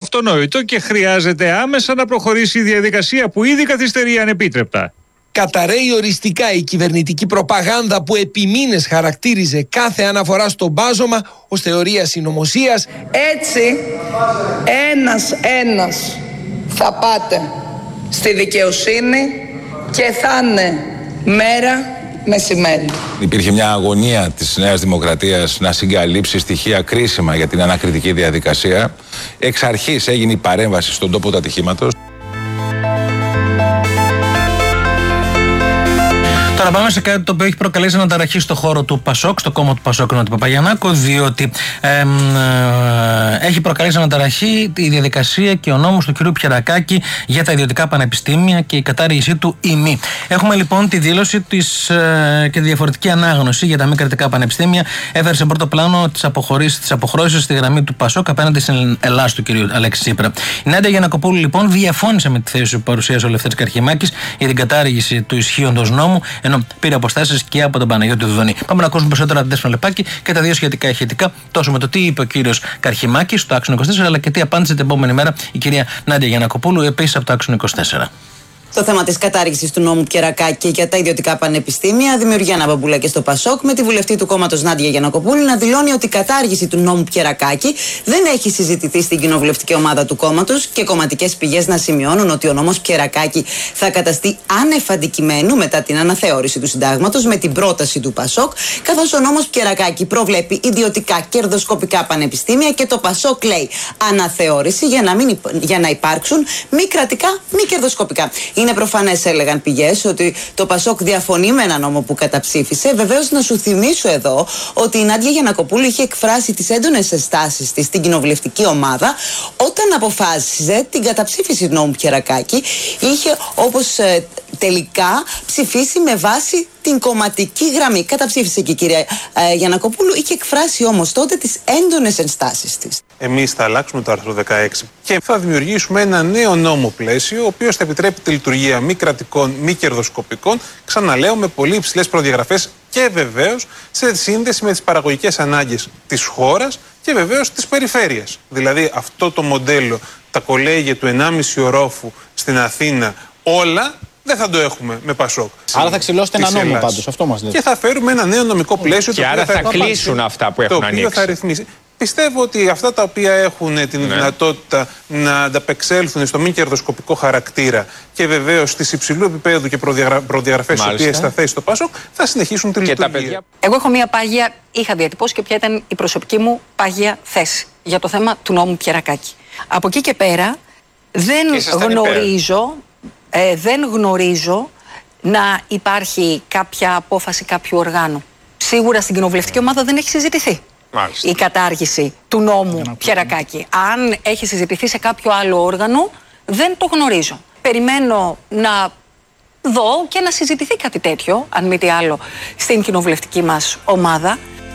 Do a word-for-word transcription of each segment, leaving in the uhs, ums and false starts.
αυτονόητο και χρειάζεται άμεσα να προχωρήσει η διαδικασία που ήδη καθυστερεί ανεπίτρεπτα. Καταραίει οριστικά η κυβερνητική προπαγάνδα που επί μήνες χαρακτήριζε κάθε αναφορά στο μπάζωμα ως θεωρία συνωμοσίας. Έτσι, ένας ένας θα πάτε στη δικαιοσύνη και θα είναι μέρα μεσημέρι. Υπήρχε μια αγωνία της Νέας Δημοκρατίας να συγκαλύψει στοιχεία κρίσιμα για την ανακριτική διαδικασία. Εξ αρχής έγινε η παρέμβαση στον τόπο του ατυχήματος. Τώρα πάμε σε κάτι το οποίο έχει προκαλέσει αναταραχή στο χώρο του Πασόκ, στο κόμμα του Πασόκ Νότι Παπαγιαννάκου, διότι ε, ε, έχει προκαλέσει αναταραχή η διαδικασία και ο νόμος του κ. Πιερακάκη για τα ιδιωτικά πανεπιστήμια και η κατάργησή του ή μη. Έχουμε λοιπόν τη δήλωση της, ε, και τη διαφορετική ανάγνωση για τα μη κρατικά πανεπιστήμια. Έφερε σε πρώτο πλάνο τις αποχρώσεις στη γραμμή του Πασόκ απέναντι στην Ελλάδα του κ. Αλέξη Τσίπρα. Η Νάντια Γιαννακοπούλου λοιπόν διαφώνησε με τη θέση που παρουσίασε ο Λευτέρης Καρχημάκης για την κατάργηση του ισχύοντος νόμου, ενώ πήρε αποστάσεις και από τον Παναγιώτη Δουδονή. Πάμε να ακούσουμε περισσότερα Δέσποινα Λεπάκη και τα δύο σχετικά ηχητικά, τόσο με το τι είπε ο κύριος Καρχημάκης στο Άξονα είκοσι τέσσερα, αλλά και τι απάντησε την επόμενη μέρα η κυρία Νάντια Γιαννακοπούλου, επίσης από το Άξονα είκοσι τέσσερα. Το θέμα της κατάργησης του νόμου Πιερακάκη για τα ιδιωτικά πανεπιστήμια δημιουργεί ένα μπαμπουλάκι στο Πασόκ, με τη βουλευτή του κόμματος Νάντια Γιαννακοπούλου να δηλώνει ότι η κατάργηση του νόμου Πιερακάκη δεν έχει συζητηθεί στην κοινοβουλευτική ομάδα του κόμματος και κομματικές πηγές να σημειώνουν ότι ο νόμος Πιερακάκη θα καταστεί άνευ αντικειμένου μετά την αναθεώρηση του συντάγματος με την πρόταση του Πασόκ, καθώς ο νόμος Πιερακάκη προβλέπει ιδιωτικά κερδοσκοπικά πανεπιστήμια και το Πασόκ λέει αναθεώρηση για να, μην, για να υπάρξουν μη κρατικά, μη κερδοσκοπικά. Είναι προφανές, έλεγαν πηγές, ότι το Πασόκ διαφωνεί με ένα νόμο που καταψήφισε. Βεβαίως, να σου θυμίσω εδώ ότι η Νάντια Γιαννακοπούλου είχε εκφράσει τις έντονες ενστάσεις της στην κοινοβουλευτική ομάδα όταν αποφάσιζε την καταψήφιση του νόμου Πιερακάκη. Είχε, όπως ε, τελικά, ψηφίσει με βάση την κομματική γραμμή. Καταψήφισε και η κυρία ε, Γιαννακοπούλου, είχε εκφράσει όμως τότε τις έντονες ενστάσεις της. Εμείς θα αλλάξουμε το άρθρο δεκαέξι και θα δημιουργήσουμε ένα νέο νόμο πλαίσιο, ο οποίος θα επιτρέπει τη λειτουργία μη κρατικών, μη κερδοσκοπικών, ξαναλέω, με πολύ υψηλές προδιαγραφές και βεβαίως σε σύνδεση με τις παραγωγικές ανάγκες της χώρας και βεβαίως της περιφέρειας. Δηλαδή αυτό το μοντέλο, τα κολέγια του ενάμιση ορόφου στην Αθήνα, όλα δεν θα το έχουμε με Πασόκ. Άρα θα ξυλώσετε ένα νόμο πάντως, αυτό μας λέτε. Και θα φέρουμε ένα νέο νομικό πλαίσιο. Και άρα θα, θα κλείσουν αυτά που έχουν ανοίξει. Θα ρυθμίσει. Πιστεύω ότι αυτά τα οποία έχουν την ναι. δυνατότητα να ανταπεξέλθουν στο μη κερδοσκοπικό χαρακτήρα και βεβαίως στις υψηλού επίπεδου και προδιαγρα... προδιαγραφές τις οποίες θα θέσει το Πασόκ θα συνεχίσουν τη λειτουργία. Παιδιά... Εγώ έχω μία πάγια, είχα διατυπώσει και ποια ήταν η προσωπική μου πάγια θέση για το θέμα του νόμου Πιερακάκη. Από εκεί και πέρα δεν γνωρίζω, ε, δεν γνωρίζω να υπάρχει κάποια απόφαση κάποιου οργάνου. Σίγουρα στην κοινοβουλευτική ομάδα δεν έχει συζητηθεί. Μάλιστα. Η κατάργηση του νόμου Πιερακάκη. Αν έχει συζητηθεί σε κάποιο άλλο όργανο, δεν το γνωρίζω. Περιμένω να δω και να συζητηθεί κάτι τέτοιο, αν μη τι άλλο, στην κοινοβουλευτική μας ομάδα.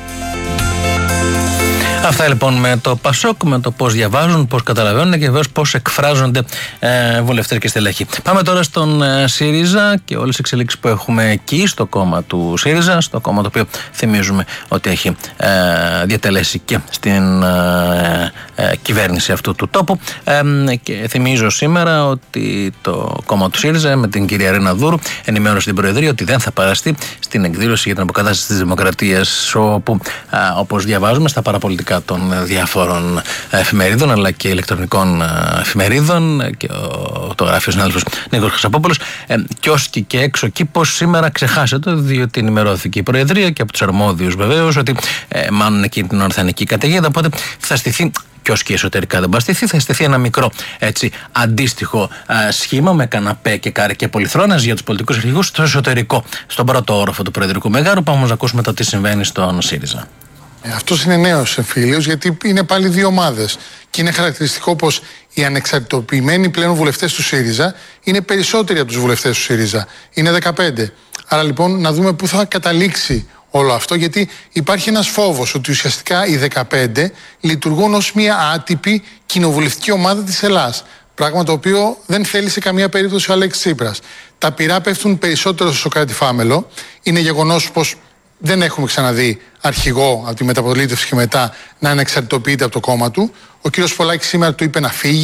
Αυτά λοιπόν με το Πασόκ, με το πώς διαβάζουν, πώς καταλαβαίνουν και βεβαίως πώς εκφράζονται ε, βουλευτές και στελέχη. Πάμε τώρα στον ε, ΣΥΡΙΖΑ και όλες τις εξελίξεις που έχουμε εκεί στο κόμμα του ΣΥΡΙΖΑ, στο κόμμα το οποίο θυμίζουμε ότι έχει ε, διατελέσει και στην ε, ε, κυβέρνηση αυτού του τόπου. Ε, και θυμίζω σήμερα ότι το κόμμα του ΣΥΡΙΖΑ με την κυρία Ρένα Δούρου ενημέρωσε την Προεδρία ότι δεν θα παραστεί στην εκδήλωση για την αποκατάσταση της Δημοκρατίας, όπου ε, όπως διαβάζουμε στα παραπολιτικά των διάφορων εφημερίδων αλλά και ηλεκτρονικών εφημερίδων, και το γράφει ο συνάδελφος Νίκος Χρυσαπόπουλος, ε, κιόσκι και έξω κήπος σήμερα ξεχάσετε, διότι ενημερώθηκε η Προεδρία και από τους αρμόδιους βεβαίως ότι ε, μάλλον εκείνη την ώρα θα είναι εκεί η καταιγίδα, οπότε θα στηθεί κιόσκι εσωτερικά δεν μπαστηθεί, θα στηθεί ένα μικρό έτσι αντίστοιχο α, σχήμα με καναπέ και κάρι και πολυθρόνες για τους πολιτικούς αρχηγούς στο εσωτερικό, στον πρώτο όροφο του Προεδρικού Μεγάρου. Πάμε να ακούσουμε το τι συμβαίνει στον ΣΥΡΙΖΑ. Αυτός είναι νέος εμφύλιος, γιατί είναι πάλι δύο ομάδες. Και είναι χαρακτηριστικό πως οι ανεξαρτητοποιημένοι πλέον βουλευτές του ΣΥΡΙΖΑ είναι περισσότεροι από τους βουλευτές του ΣΥΡΙΖΑ. Είναι δεκαπέντε. Άρα λοιπόν να δούμε πού θα καταλήξει όλο αυτό, γιατί υπάρχει ένας φόβος ότι ουσιαστικά οι δεκαπέντε λειτουργούν ως μια άτυπη κοινοβουλευτική ομάδα της Ελλάδας. Πράγμα το οποίο δεν θέλει σε καμία περίπτωση ο Αλέξης Τσίπρας. Τα πυρά πέφτουν περισσότερο στο Σωκράτη Φάμελο. Είναι γεγονός πως δεν έχουμε ξαναδεί αρχηγό από τη μεταπολίτευση και μετά να ανεξαρτητοποιείται από το κόμμα του. Ο κύριος Πολάκης σήμερα του είπε να φύγει.